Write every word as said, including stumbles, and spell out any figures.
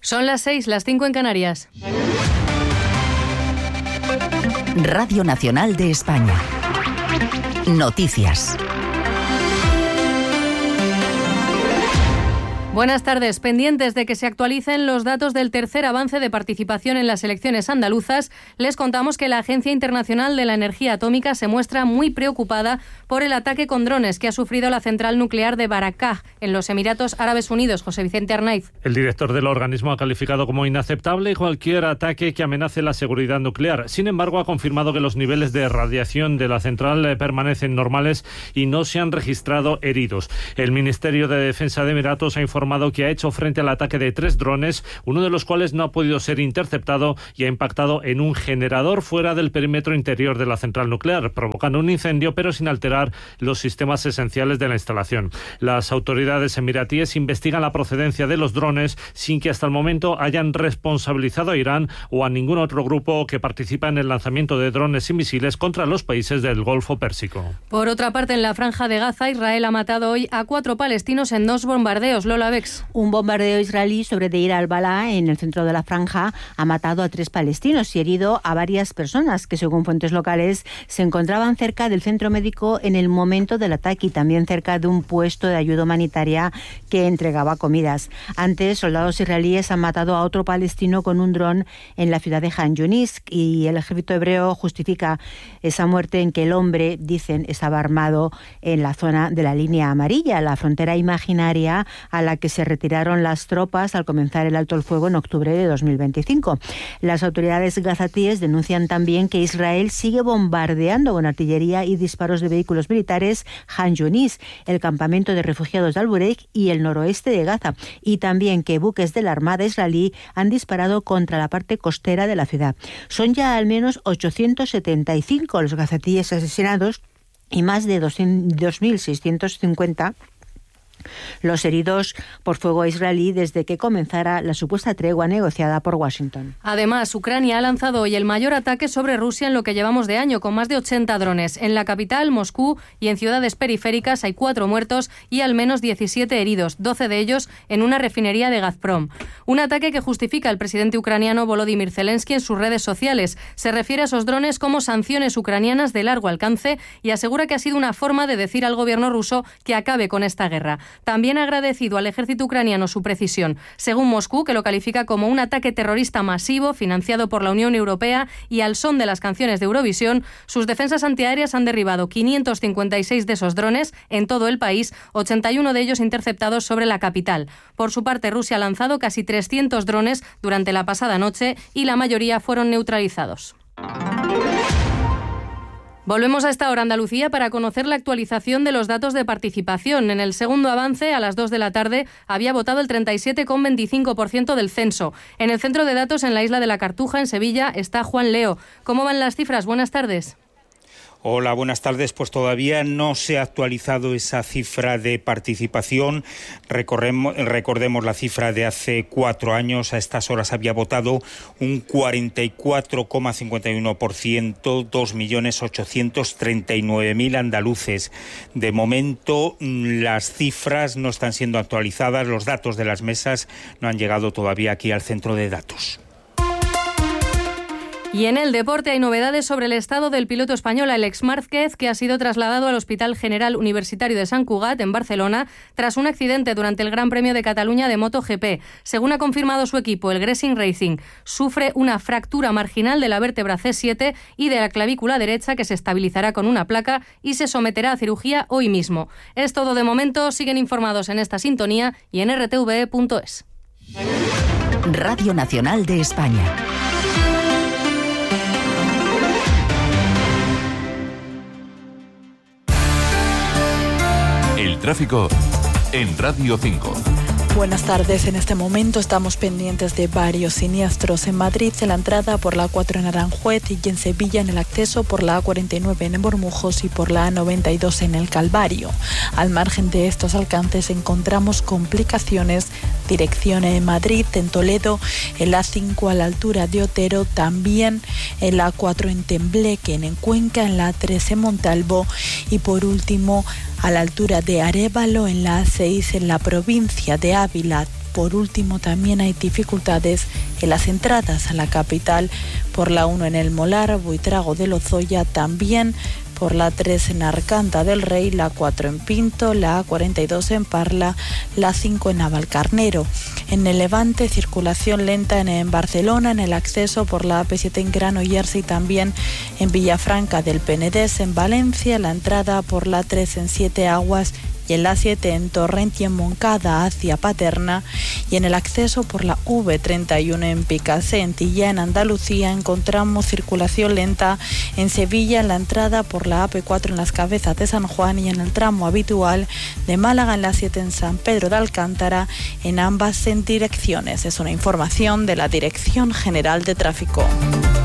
Son las seis, las cinco en Canarias. Radio Nacional de España. Noticias. Buenas tardes. Pendientes de que se actualicen los datos del tercer avance de participación en las elecciones andaluzas, les contamos que la Agencia Internacional de la Energía Atómica se muestra muy preocupada por el ataque con drones que ha sufrido la central nuclear de Barakah, en los Emiratos Árabes Unidos. José Vicente Arnaiz. El director del organismo ha calificado como inaceptable cualquier ataque que amenace la seguridad nuclear. Sin embargo, ha confirmado que los niveles de radiación de la central permanecen normales y no se han registrado heridos. El Ministerio de Defensa de Emiratos ha informado que ha hecho frente al ataque de tres drones, uno de los cuales no ha podido ser interceptado y ha impactado en un generador fuera del perímetro interior de la central nuclear, provocando un incendio pero sin alterar los sistemas esenciales de la instalación. Las autoridades emiratíes investigan la procedencia de los drones sin que hasta el momento hayan responsabilizado a Irán o a ningún otro grupo que participa en el lanzamiento de drones y misiles contra los países del Golfo Pérsico. Por otra parte, en la Franja de Gaza, Israel ha matado hoy a cuatro palestinos en dos bombardeos. Lola Bex. Un bombardeo israelí sobre Deir al-Balá, en el centro de la Franja, ha matado a tres palestinos y herido a varias personas que, según fuentes locales, se encontraban cerca del centro médico en el momento del ataque y también cerca de un puesto de ayuda humanitaria que entregaba comidas. Antes, soldados israelíes han matado a otro palestino con un dron en la ciudad de Han Yunis y el ejército hebreo justifica esa muerte en que el hombre, dicen, estaba armado en la zona de la línea amarilla, la frontera imaginaria a la que se retiraron las tropas al comenzar el alto el fuego en octubre de dos mil veinticinco. Las autoridades gazatíes denuncian también que Israel sigue bombardeando con artillería y disparos de vehículos militares Han Yunis, el campamento de refugiados de Al-Bureik y el noroeste de Gaza, y también que buques de la Armada israelí han disparado contra la parte costera de la ciudad. Son ya al menos ochocientos setenta y cinco los gazatíes asesinados y más de dos mil seiscientos cincuenta los heridos por fuego israelí desde que comenzara la supuesta tregua negociada por Washington. Además, Ucrania ha lanzado hoy el mayor ataque sobre Rusia en lo que llevamos de año, con más de ochenta drones. En la capital, Moscú, y en ciudades periféricas hay cuatro muertos y al menos diecisiete heridos, doce de ellos en una refinería de Gazprom. Un ataque que justifica el presidente ucraniano Volodymyr Zelensky en sus redes sociales. Se refiere a esos drones como sanciones ucranianas de largo alcance y asegura que ha sido una forma de decir al gobierno ruso que acabe con esta guerra. También ha agradecido al ejército ucraniano su precisión, según Moscú, que lo califica como un ataque terrorista masivo financiado por la Unión Europea y al son de las canciones de Eurovisión. Sus defensas antiaéreas han derribado quinientos cincuenta y seis de esos drones en todo el país, ochenta y uno de ellos interceptados sobre la capital. Por su parte, Rusia ha lanzado casi trescientos drones durante la pasada noche y la mayoría fueron neutralizados. Volvemos a esta hora, Andalucía, para conocer la actualización de los datos de participación. En el segundo avance, a las dos de la tarde, había votado el treinta y siete coma veinticinco por ciento del censo. En el centro de datos, en la isla de la Cartuja, en Sevilla, está Juan Leo. ¿Cómo van las cifras? Buenas tardes. Hola, buenas tardes. Pues todavía no se ha actualizado esa cifra de participación. Recordemos, recordemos la cifra de hace cuatro años. A estas horas había votado un cuarenta y cuatro coma cincuenta y uno por ciento, dos millones ochocientos treinta y nueve mil andaluces. De momento, las cifras no están siendo actualizadas. Los datos de las mesas no han llegado todavía aquí al centro de datos. Y en el deporte hay novedades sobre el estado del piloto español Àlex Márquez, que ha sido trasladado al Hospital General Universitario de Sant Cugat, en Barcelona, tras un accidente durante el Gran Premio de Cataluña de MotoGP. Según ha confirmado su equipo, el Gressing Racing, sufre una fractura marginal de la vértebra C siete y de la clavícula derecha, que se estabilizará con una placa y se someterá a cirugía hoy mismo. Es todo de momento. Siguen informados en esta sintonía y en r t v e punto es. Radio Nacional de España. El tráfico en Radio cinco. Buenas tardes. En este momento estamos pendientes de varios siniestros. En Madrid, en la entrada por la A cuatro en Aranjuez, y en Sevilla en el acceso por la A cuarenta y nueve en Bormujos y por la A noventa y dos en el Calvario. Al margen de estos alcances encontramos complicaciones dirección en Madrid, en Toledo, en la A cinco a la altura de Otero, también en la A cuatro en Tembleque, en Cuenca, en la A tres en Montalvo y por último a la altura de Arévalo, en la A seis en la provincia de Ávila. Por último, también hay dificultades en las entradas a la capital, por la uno en el Molar, Buitrago de Lozoya, también por la tres en Arcanda del Rey, la cuatro en Pinto, la A cuarenta y dos en Parla, la cinco en Navalcarnero. En el Levante, circulación lenta en, en Barcelona, en el acceso por la A P siete en Granollers y también en Villafranca del Penedès, en Valencia, la entrada por la tres en Siete Aguas y en la siete en Torrent y en Moncada hacia Paterna, y en el acceso por la V treinta y uno en Picassent. Y ya en Andalucía encontramos circulación lenta en Sevilla, en la entrada por la A P cuatro en las Cabezas de San Juan y en el tramo habitual de Málaga en la siete en San Pedro de Alcántara, en ambas en direcciones. Es una información de la Dirección General de Tráfico.